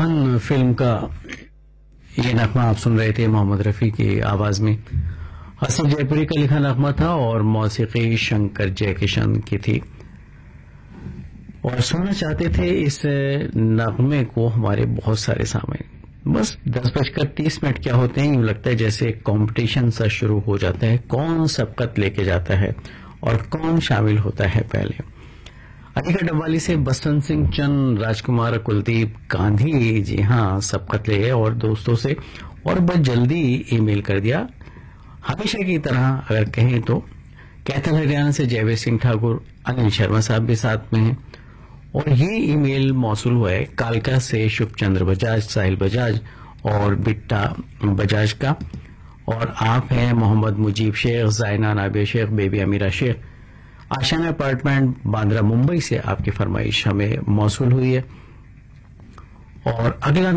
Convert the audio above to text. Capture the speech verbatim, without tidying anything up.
दुल्हन फिल्म का ये नगमा आप सुन रहे थे मोहम्मद रफी की आवाज में। हसन जयपुरी का लिखा नगमा था और मौसीकी शंकर जयकिशन की थी। और सुनना चाहते थे इस नगमे को हमारे बहुत सारे सामने। बस दस बजकर तीस मिनट क्या होते हैं, यूं लगता है जैसे कंपटीशन सा शुरू हो जाता है, कौन सबकत लेके जाता है और कौन शामिल होता है पहले। अलीगढ़ डब्बाली से बसंत सिंह चंद, राजकुमार, कुलदीप गांधी, जी हाँ सबकत ले गए और दोस्तों से और बस जल्दी ईमेल कर दिया। हमेशा की तरह अगर कहें तो कैथल हरियाणा से जयवीर सिंह ठाकुर, अनिल शर्मा साहब भी साथ में हैं। और ये ईमेल मौसूल हुआ है कालका से शुभचंद्र बजाज, साहिल बजाज और बिट्टा बजाज का। और आप हैं मोहम्मद मुजीब शेख, जायना नाबिया शेख, बेबी अमीरा शेख। आशाना अपार्टमेंट बांद्रा मुंबई से आपकी फरमाइश हमें मौसूल हुई है। और अगला